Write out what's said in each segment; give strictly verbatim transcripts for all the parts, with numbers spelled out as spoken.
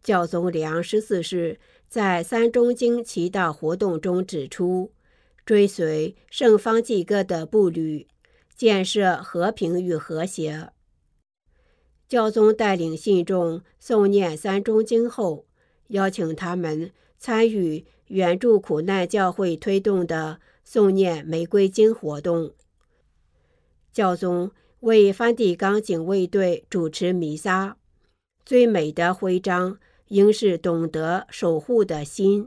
教宗良昂十四世在三中经祈祷活动中指出，追随圣方济各的步履，建设和平与和谐。教宗带领信众诵念三中经后，邀请他们参与援助苦难教会推动的诵念玫瑰经活动。教宗为梵蒂冈警卫队主持弥撒，最美的徽章应是懂得守护的心。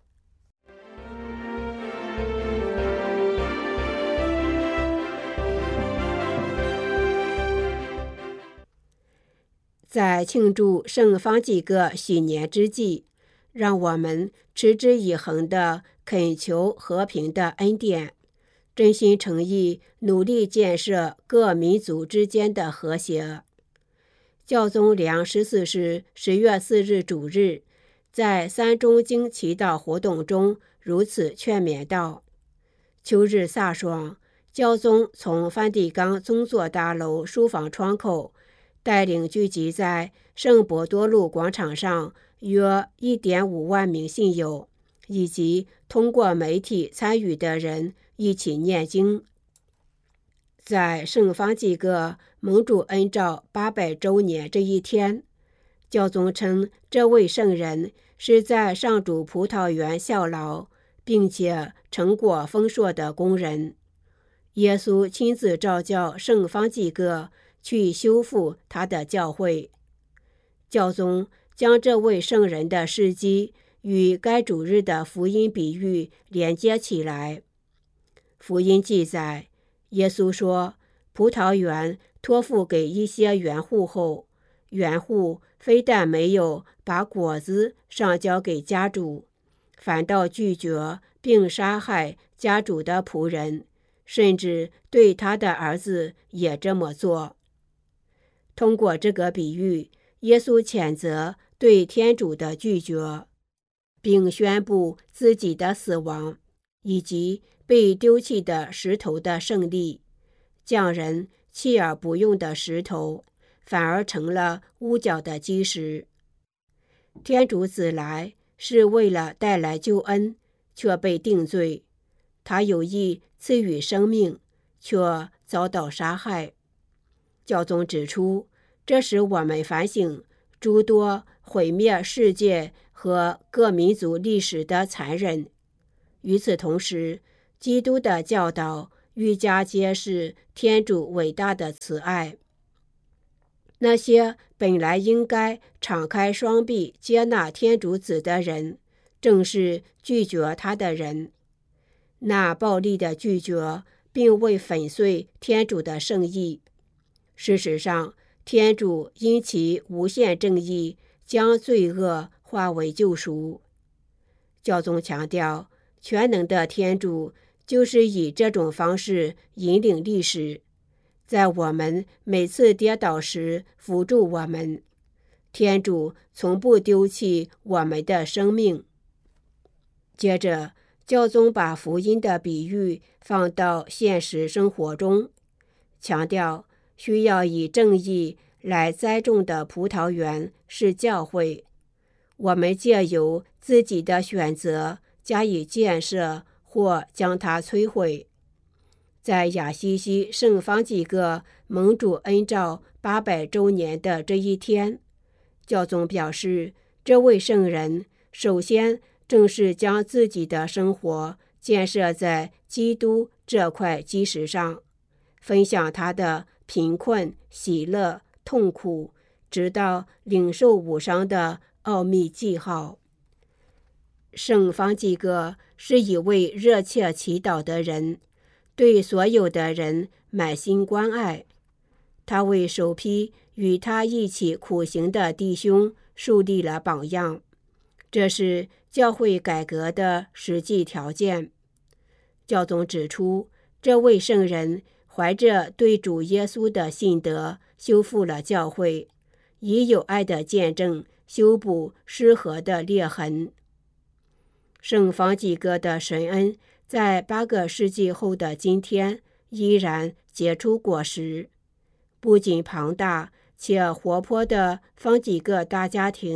在庆祝圣方济各喜年之际，让我们持之以恒地恳求和平的恩典，真心诚意努力建设各民族之间的和谐。教宗良昂十四世十月四日主日在三中经祈祷活动中如此劝勉道：秋日飒爽，教宗从梵蒂冈宗座大楼书房窗口带领聚集在圣伯多禄广场上约 一点五万名信友以及通过媒体参与的人一起念经。在圣方济各蒙主恩召八百周年这一天，教宗称这位圣人是在上主葡萄园效劳并且成果丰硕的工人。耶稣亲自召叫圣方济各去修复他的教会。教宗将这位圣人的事迹与该主日的福音比喻连接起来。福音记载，耶稣说，葡萄园托付给一些园户后，园户非但没有把果子上交给家主，反倒拒绝并杀害家主的仆人，甚至对他的儿子也这么做。通过这个比喻，耶稣谴责对天主的拒绝，并宣布自己的死亡以及被丢弃的石头的胜利，匠人弃而不用的石头反而成了屋角的基石。天主子来是为了带来救恩，却被定罪；他有意赐予生命，却遭到杀害。教宗指出，这使我们反省诸多毁灭世界和各民族历史的残忍。与此同时，基督的教导愈加揭示天主伟大的慈爱。那些本来应该敞开双臂接纳天主子的人，正是拒绝他的人。那暴力的拒绝并未粉碎天主的圣意。事实上，天主因其无限正义将罪恶化为救赎。教宗强调，全能的天主就是以这种方式引领历史，在我们每次跌倒时扶助我们。天主从不丢弃我们的生命。接着，教宗把福音的比喻放到现实生活中，强调需要以正义来栽种的葡萄园是教会，我们借由自己的选择加以建设或将它摧毁。在亚西西圣方济各蒙主恩召八百周年的这一天，教宗表示，这位圣人首先正是将自己的生活建设在基督这块基石上，分享他的贫困、喜乐、痛苦，直到领受无伤的奥秘记号。圣方济各是一位热切祈祷的人，对所有的人满心关爱。他为首批与他一起苦行的弟兄树立了榜样，这是教会改革的实际条件。教宗指出，这位圣人怀着对主耶稣的信德修复了教会，以有爱的见证修补失和的裂痕。圣方济各的神恩在八个世纪后的今天依然结出果实。不仅庞大且活泼的方济各大家庭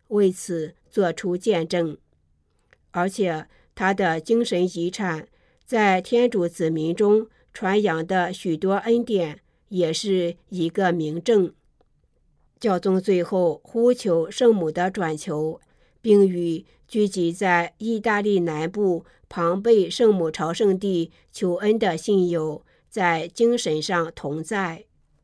为此做出见证。而且他的精神遗产在天主子民中传扬的许多恩典也是一个明证。教宗最后呼求圣母的转求，并与聚集在意大利南部庞贝圣母朝圣地求恩的信友在精神上同在。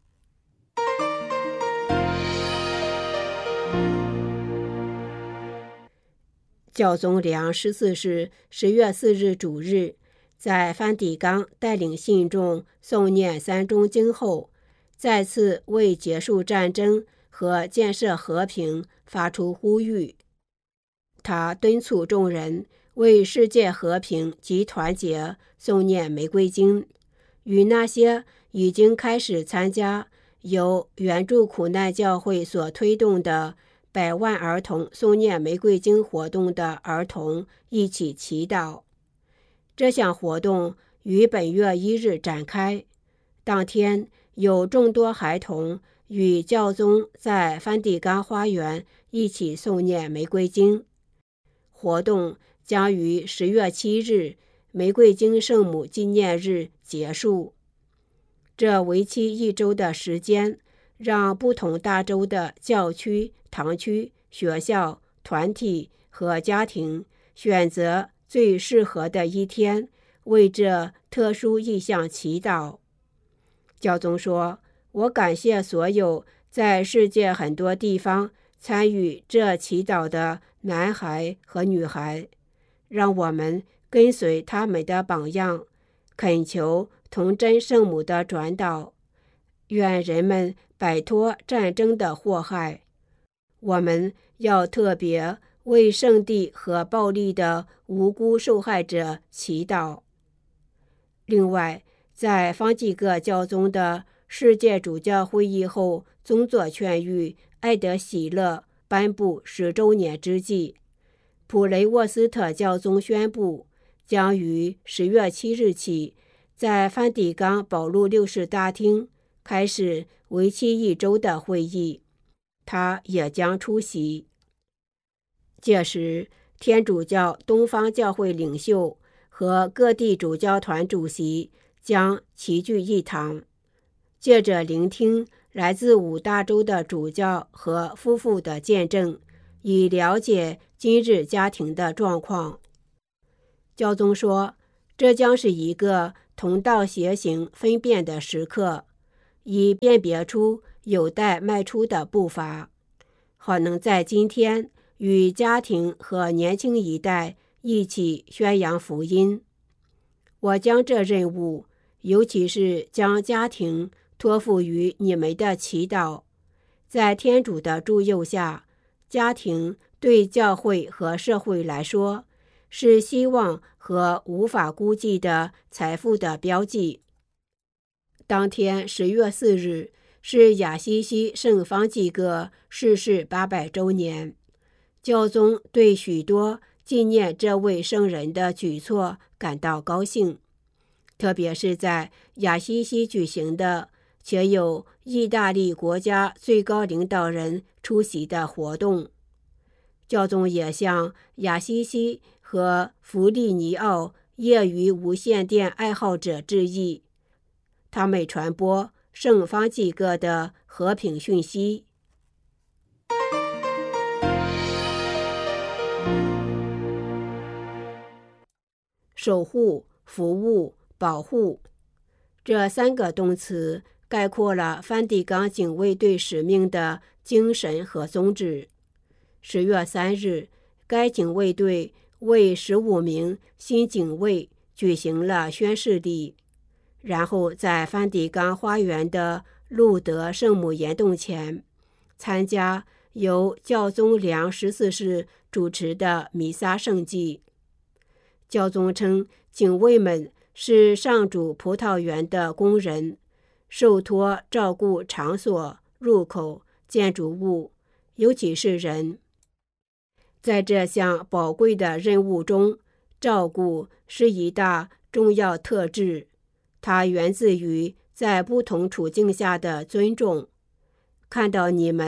教宗里昂十四世十月四日主日在梵蒂冈带领信众诵念三中经后，再次为结束战争和建设和平发出呼吁。他敦促众人为世界和平及团结诵念玫瑰经，与那些已经开始参加由援助苦难教会所推动的百万儿童诵念玫瑰经活动的儿童一起祈祷。这项活动于本月一日展开，当天有众多孩童与教宗在梵蒂冈花园一起诵念玫瑰经。活动将于十月七日玫瑰经圣母纪念日结束。这为期一周的时间，让不同大洲的教区、堂区、学校、团体和家庭选择最适合的一天，为这特殊意向祈祷。教宗说，我感谢所有在世界很多地方参与这祈祷的男孩和女孩，让我们跟随他们的榜样，恳求童真圣母的转导，愿人们摆脱战争的祸害。我们要特别为圣地和暴力的无辜受害者祈祷。另外，在方济各教宗的世界主教会议后宗座劝谕爱德喜乐颁布十周年之际，普雷沃斯特教宗宣布将于十月七日起在梵蒂冈保禄六世大厅开始为期一周的会议，他也将出席。届时，天主教东方教会领袖和各地主教团主席将齐聚一堂，借着聆听来自五大洲的主教和夫妇的见证，以了解今日家庭的状况。教宗说，这将是一个同道协行分辨的时刻，以辨别出有待迈出的步伐，好能在今天与家庭和年轻一代一起宣扬福音。我将这任务，尤其是将家庭托付于你们的祈祷。在天主的助佑下，家庭对教会和社会来说是希望和无法估计的财富的标记。当天十月四日是亚西西圣方济各逝世八百周年，教宗对许多纪念这位圣人的举措感到高兴，特别是在亚西西举行的且有意大利国家最高领导人出席的活动。教宗也向亚西西和弗利尼奥业余无线电爱好者致意，他们传播圣方济各的和平讯息。守护、服务、保护，这三个动词概括了梵蒂冈警卫队使命的精神和宗旨。十月三日，该警卫队为十五名新警卫举行了宣誓礼，然后在梵蒂冈花园的路德圣母岩洞前参加由教宗良十四世主持的弥撒圣祭。教宗称，警卫们是上主葡萄园的工人，受托照顾场所、入口、建筑物，尤其是人。在这项宝贵的任务中，照顾是一大重要特质，它源自于在不同处境下的尊重。看到你们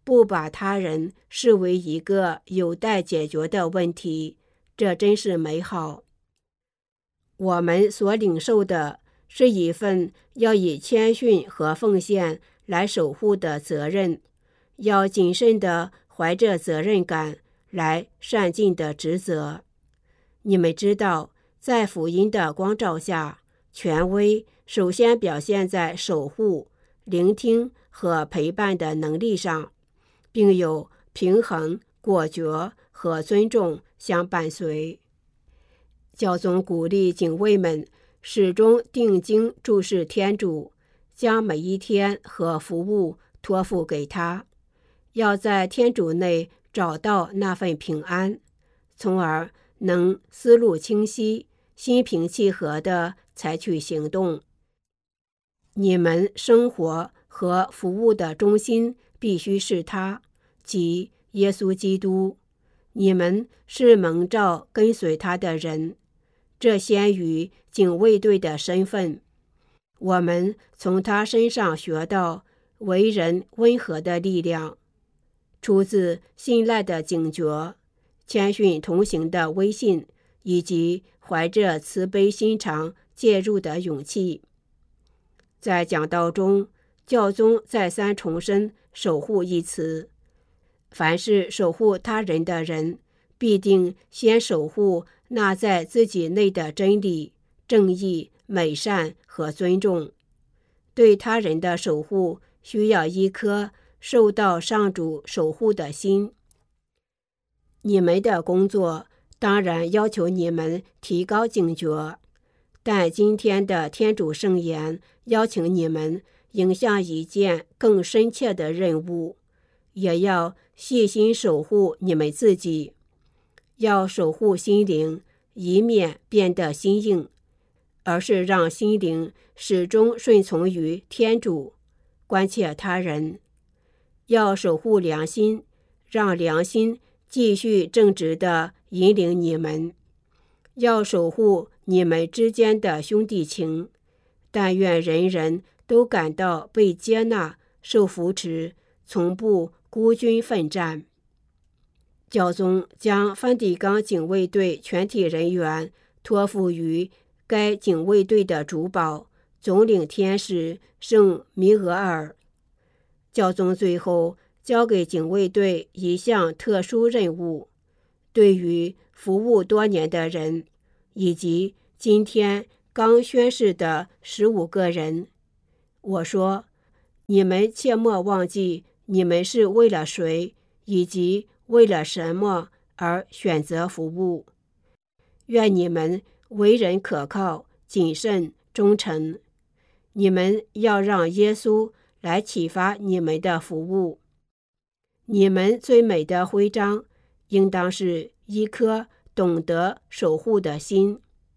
不把他人视为一个有待解决的问题，这真是美好。我们所领受的是一份要以谦逊和奉献来守护的责任，要谨慎地怀着责任感来善尽的职责。你们知道，在福音的光照下，权威首先表现在守护、聆听和陪伴的能力上，并有平衡、果决和尊重相伴随。教宗鼓励警卫们始终定睛注视天主，将每一天和服务托付给他，要在天主内找到那份平安，从而能思路清晰、心平气和地采取行动。你们生活和服务的中心必须是他，即耶稣基督。你们是蒙召跟随他的人，这先于警卫队的身份。我们从他身上学到为人温和的力量，出自信赖的警觉、谦逊同行的威信，以及怀着慈悲心肠介入的勇气。在讲道中，教宗再三重申守护一词。凡是守护他人的人，必定先守护那在自己内的真理、正义、美善和尊重。对他人的守护需要一颗受到上主守护的心。你们的工作当然要求你们提高警觉，但今天的天主圣言邀请你们迎向一件更深切的任务，也要细心守护你们自己，要守护心灵，以免变得心硬，而是让心灵始终顺从于天主，关切他人。要守护良心，让良心继续正直地引领你们。要守护你们之间的兄弟情，但愿人人都感到被接纳、受扶持，从不孤军奋战。教宗将梵蒂冈警卫队全体人员托付于该警卫队的主保、总领天使圣弥额尔。教宗最后交给警卫队一项特殊任务，对于服务多年的人，以及今天刚宣誓的十五个人，我说，你们切莫忘记你们是为了谁以及为了什么而选择服务。愿你们为人可靠、谨慎、忠诚。你们要让耶稣来启发你们的服务。你们最美的徽章，应当是一颗懂得守护的心。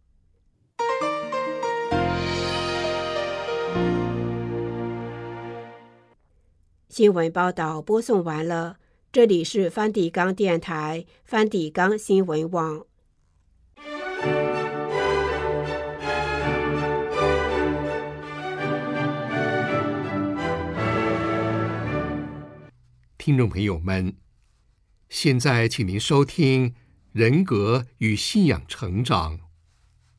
新闻报道播送完了，这里是梵蒂冈电台梵蒂冈新闻网。 听众朋友们，现在请您收听《人格与信仰成长》，